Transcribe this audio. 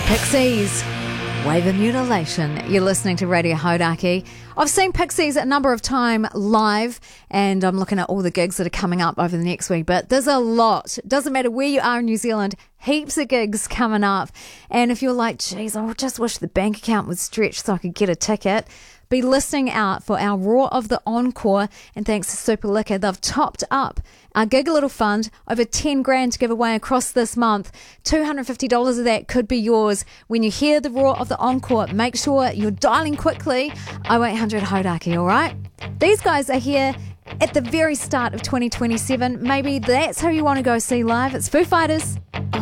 Pixies, Wave of Mutilation. You're listening to Radio Hodaki. I've seen Pixies a number of times live, and I'm looking at all the gigs that are coming up over the next week, but there's a lot. Doesn't matter where you are in New Zealand, heaps of gigs coming up. And if you're like, geez, I just wish the bank account would stretch so I could get a ticket, be listening out for our Raw of the Encore, and thanks to Super Liquor, they've topped up our Gig a Little Fund, over 10 grand to give away across this month. $250 of that could be yours. When you hear the Raw of the Encore, make sure you're dialing quickly 0800 Hodaki, all right? These guys are here at the very start of 2027. Maybe that's who you want to go see live. It's Foo Fighters.